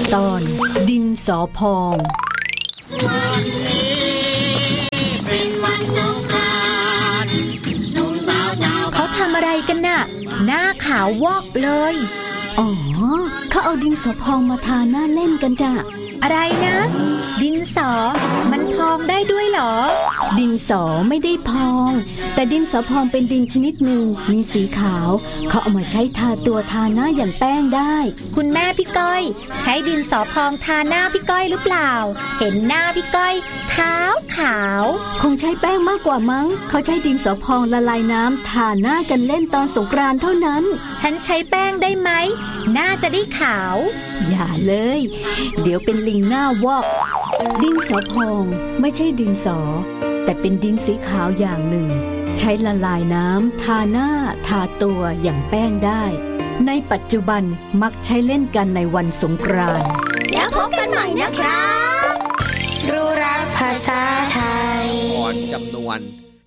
ตอนดินสอพองวันนี้เป็นวันสงกรานต์นุ่มสาวเจ้าเขาทำอะไรกันน่ะหน้าขาววอกเลยอ๋อเขาเอาดินสอพองมาทาหน้าเล่นกันน่ะอะไรนะดินสอมันพองได้ด้วยเหรอดินสอไม่ได้พองแต่ดินสอพองเป็นดินชนิดหนึ่งมีสีขาวเขาเอามาใช้ทาตัวทาหน้าอย่างแป้งได้คุณแม่พี่ก้อยใช้ดินสอพองทาหน้าพี่ก้อยหรือเปล่าเห็นหน้าพี่ก้อยขาวคงใช้แป้งมากกว่ามั้งเขาใช้ดินสอพองละลายน้ำทาหน้ากันเล่นตอนสงกรานต์เท่านั้นฉันใช้แป้งได้ไหมหน้าจะได้ขาวอย่าเลยเดี๋ยวเป็นลิงหน้าวอกดินสอพองไม่ใช่ดินสอแต่เป็นดินสีขาวอย่างหนึ่งใช้ละลายน้ำทาหน้าทาตัวอย่างแป้งได้ในปัจจุบันมักใช้เล่นกันในวันสงกรานต์แล้วพบกันใหม่นะครับรู้รักภาษาไทยจำนวน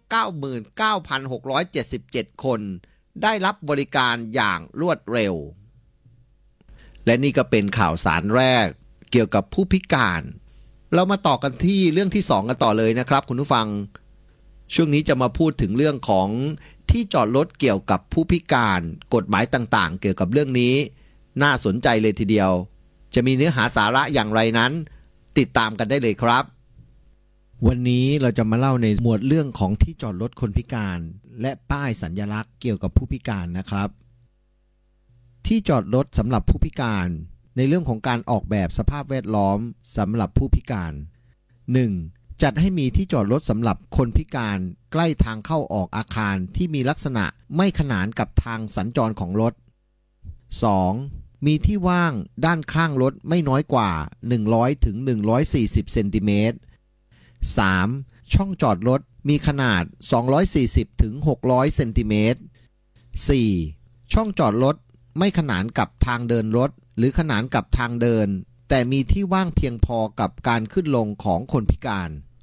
99,677 คนได้รับบริการอย่างรวดเร็วและนี่ก็เป็นข่าวสารแรกเกี่ยวกับผู้พิการเรามาต่อกันที่เรื่องที่2กันต่อเลยนะครับคุณผู้ฟังช่วงนี้จะมาพูดถึงเรื่องของที่จอดรถเกี่ยวกับผู้พิการกฎหมายต่างๆเกี่ยวกับเรื่องนี้น่าสนใจเลยทีเดียวจะมีเนื้อหาสาระอย่างไรนั้นติดตามกันได้เลยครับวันนี้เราจะมาเล่าในหมวดเรื่องของที่จอดรถคนพิการและป้ายสัญลักษณ์เกี่ยวกับผู้พิการนะครับที่จอดรถสำหรับผู้พิการในเรื่องของการออกแบบสภาพแวดล้อมสำหรับผู้พิการ 1. จัดให้มีที่จอดรถสำหรับคนพิการใกล้ทางเข้าออกอาคารที่มีลักษณะไม่ขนานกับทางสัญจรของรถ 2. มีที่ว่างด้านข้างรถไม่น้อยกว่า100ถึง140เซนติเมตร 3. ช่องจอดรถมีขนาด240ถึง600เซนติเมตร 4. ช่องจอดรถไม่ขนานกับทางเดินรถหรือขนานกับทางเดินแต่มีที่ว่างเพียงพอกับการขึ้นลงของคนพิการ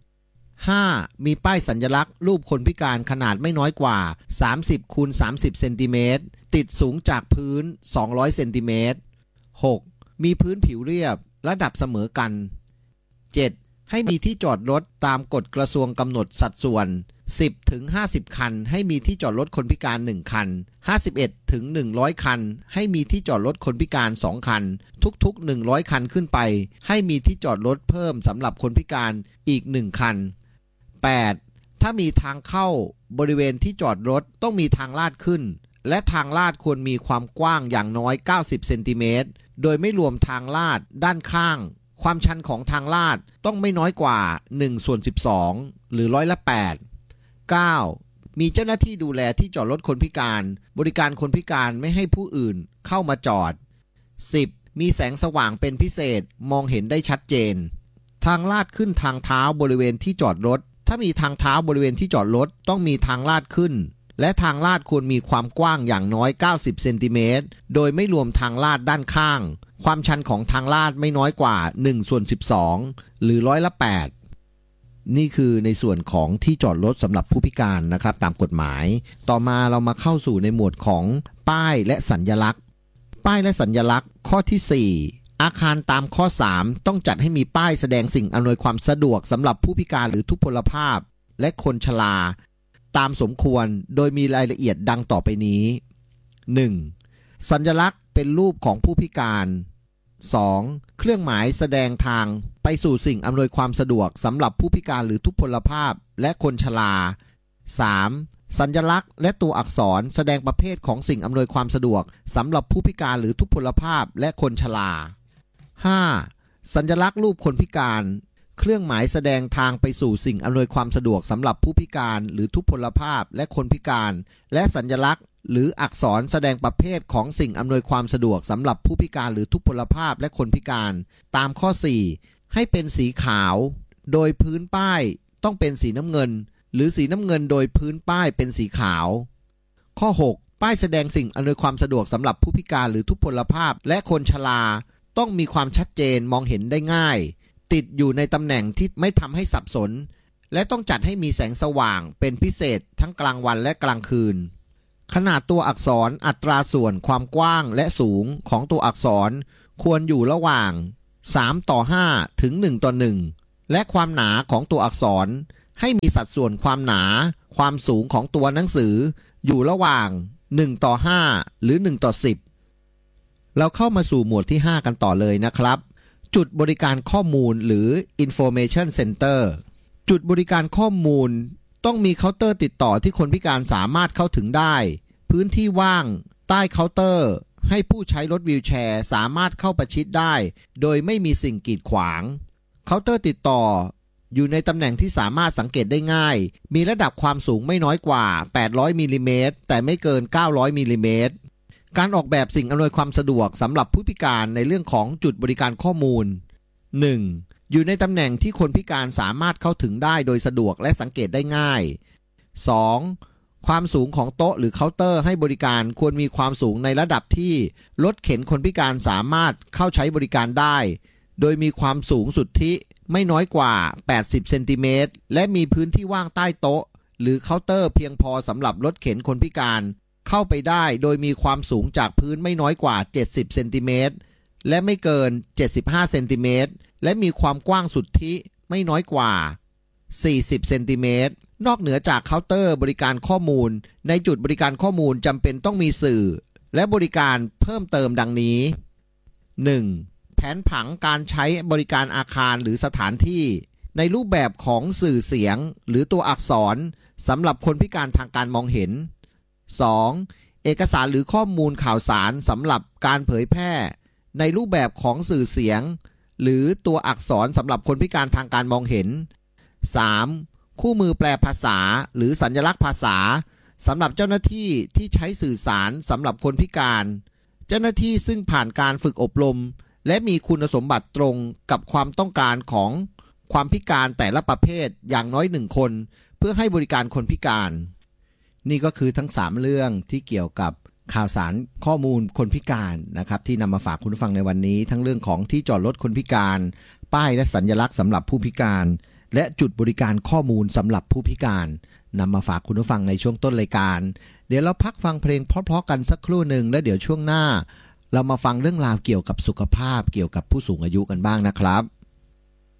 5. มีป้ายสัญลักษณ์รูปคนพิการขนาดไม่น้อยกว่า30คูณ30เซนติเมตรติดสูงจากพื้น200เซนติเมตร 6. มีพื้นผิวเรียบระดับเสมอกัน 7. ให้มีที่จอดรถตามกฎกระทรวงกำหนดสัดส่วน10ถึง50คันให้มีที่จอดรถคนพิการ1คัน51ถึง100คันให้มีที่จอดรถคนพิการ2คันทุกๆ100คันขึ้นไปให้มีที่จอดรถเพิ่มสำหรับคนพิการอีก1คัน 8. ถ้ามีทางเข้าบริเวณที่จอดรถต้องมีทางลาดขึ้นและทางลาดควรมีความกว้างอย่างน้อย90เซนติเมตรโดยไม่รวมทางลาดด้านข้างความชันของทางลาดต้องไม่น้อยกว่า1/12หรือร้อยละ 8. 9. มีเจ้าหน้าที่ดูแลที่จอดรถคนพิการบริการคนพิการไม่ให้ผู้อื่นเข้ามาจอด 10. มีแสงสว่างเป็นพิเศษมองเห็นได้ชัดเจนทางลาดขึ้นทางเท้าบริเวณที่จอดรถถ้ามีทางเท้าบริเวณที่จอดรถต้องมีทางลาดขึ้นและทางลาดควรมีความกว้างอย่างน้อย90เซนติเมตรโดยไม่รวมทางลาดด้านข้างความชันของทางลาดไม่น้อยกว่า1/12หรือร้อยละ 8นี่คือในส่วนของที่จอดรถสำหรับผู้พิการนะครับตามกฎหมายต่อมาเรามาเข้าสู่ในหมวดของป้ายและสัญลักษณ์ป้ายและสัญลักษณ์ข้อที่4อาคารตามข้อ3ต้องจัดให้มีป้ายแสดงสิ่งอำนวยความสะดวกสำหรับผู้พิการหรือทุพพลภาพและคนชราตามสมควรโดยมีรายละเอียดดังต่อไปนี้ 1. สัญลักษณ์เป็นรูปของผู้พิการ 2. เครื่องหมายแสดงทางไปสู่สิ่งอำนวยความสะดวกสำหรับผู้พิการหรือทุพพลภาพและคนชรา 3. สัญลักษณ์และตัวอักษรแสดงประเภทของสิ่งอำนวยความสะดวกสำหรับผู้พิการหรือทุพพลภาพและคนชรา 5. สัญลักษณ์รูปคนพิการเครื่องหมายแสดงทางไปสู่สิ่งอำนวยความสะดวกสำหรับผู้พิการหรือทุพพลภาพและคนพิการและสัญลักษณ์หรืออักษรแสดงประเภทของสิ่งอำนวยความสะดวกสำหรับผู้พิการหรือทุพพลภาพและคนพิการตามข้อ4ให้เป็นสีขาวโดยพื้นป้ายต้องเป็นสีน้ำเงินหรือสีน้ำเงินโดยพื้นป้ายเป็นสีขาวข้อ6ป้ายแสดงสิ่งอำนวยความสะดวกสำหรับผู้พิการหรือทุพพลภาพและคนชราต้องมีความชัดเจนมองเห็นได้ง่ายติดอยู่ในตำแหน่งที่ไม่ทำให้สับสนและต้องจัดให้มีแสงสว่างเป็นพิเศษทั้งกลางวันและกลางคืนขนาดตัวอักษรอัตราส่วนความกว้างและสูงของตัวอักษรควรอยู่ระหว่าง 3:5 ถึง 1:1 และความหนาของตัวอักษรให้มีสัดส่วนความหนาความสูงของตัวหนังสืออยู่ระหว่าง1:5 หรือ1:10 เราเข้ามาสู่หมวดที่ 5 กันต่อเลยนะครับจุดบริการข้อมูลหรือ Information Center จุดบริการข้อมูลต้องมีเคาน์เตอร์ติดต่อที่คนพิการสามารถเข้าถึงได้พื้นที่ว่างใต้เคาน์เตอร์ให้ผู้ใช้รถวีลแชร์สามารถเข้าประชิดได้โดยไม่มีสิ่งกีดขวางเคาน์เตอร์ติดต่ออยู่ในตำแหน่งที่สามารถสังเกตได้ง่ายมีระดับความสูงไม่น้อยกว่า800มิลลิเมตรแต่ไม่เกิน900มิลลิเมตรการออกแบบสิ่งอำนวยความสะดวกสำหรับผู้พิการในเรื่องของจุดบริการข้อมูล 1. อยู่ในตำแหน่งที่คนพิการสามารถเข้าถึงได้โดยสะดวกและสังเกตได้ง่าย 2. ความสูงของโต๊ะหรือเคาน์เตอร์ให้บริการควรมีความสูงในระดับที่รถเข็นคนพิการสามารถเข้าใช้บริการได้โดยมีความสูงสุทธิไม่น้อยกว่า80เซนติเมตรและมีพื้นที่ว่างใต้โต๊ะหรือเคาน์เตอร์เพียงพอสำหรับรถเข็นคนพิการเข้าไปได้โดยมีความสูงจากพื้นไม่น้อยกว่า70เซนติเมตรและไม่เกิน75เซนติเมตรและมีความกว้างสุทธิไม่น้อยกว่า40เซนติเมตรนอกเหนือจากเคาน์เตอร์บริการข้อมูลในจุดบริการข้อมูลจำเป็นต้องมีสื่อและบริการเพิ่มเติมดังนี้ 1. แผนผังการใช้บริการอาคารหรือสถานที่ในรูปแบบของสื่อเสียงหรือตัวอักษรสำหรับคนพิการทางการมองเห็น 2. เอกสารหรือข้อมูลข่าวสารสำหรับการเผยแพร่ในรูปแบบของสื่อเสียงหรือตัวอักษรสำหรับคนพิการทางการมองเห็น 3. คู่มือแปลภาษาหรือสัญลักษณ์ภาษาสำหรับเจ้าหน้าที่ที่ใช้สื่อสารสำหรับคนพิการเจ้าหน้าที่ซึ่งผ่านการฝึกอบรมและมีคุณสมบัติตรงกับความต้องการของความพิการแต่ละประเภทอย่างน้อย1คนเพื่อให้บริการคนพิการนี่ก็คือทั้ง3เรื่องที่เกี่ยวกับข่าวสารข้อมูลคนพิการนะครับที่นำมาฝากคุณผู้ฟังในวันนี้ทั้งเรื่องของที่จอดรถคนพิการป้ายและสัญลักษณ์สำหรับผู้พิการและจุดบริการข้อมูลสำหรับผู้พิการนำมาฝากคุณผู้ฟังในช่วงต้นรายการเดี๋ยวเราพักฟังเพลงเพราะๆกันสักครู่หนึ่งแล้วเดี๋ยวช่วงหน้าเรามาฟังเรื่องราวเกี่ยวกับสุขภาพเกี่ยวกับผู้สูงอายุกันบ้างนะครับ